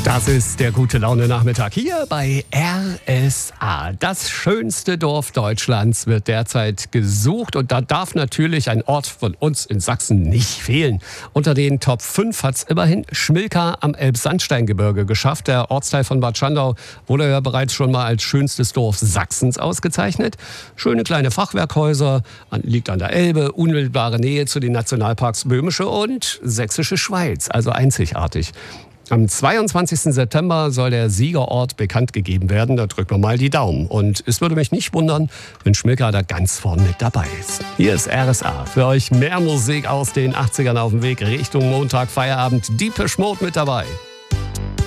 Das ist der Gute-Laune-Nachmittag hier bei RSA. Das schönste Dorf Deutschlands wird derzeit gesucht und da darf natürlich ein Ort von uns in Sachsen nicht fehlen. Unter den Top 5 hat es immerhin Schmilka am Elbsandsteingebirge geschafft. Der Ortsteil von Bad Schandau wurde ja bereits schon mal als schönstes Dorf Sachsens ausgezeichnet. Schöne kleine Fachwerkhäuser, liegt an der Elbe, unmittelbare Nähe zu den Nationalparks Böhmische und Sächsische Schweiz, also einzigartig. Am 22. September soll der Siegerort bekannt gegeben werden. Da drücken wir mal die Daumen. Und es würde mich nicht wundern, wenn Schmilka da ganz vorne mit dabei ist. Hier ist RSA. Für euch mehr Musik aus den 80ern auf dem Weg Richtung Montag, Feierabend. Depeche Mode mit dabei.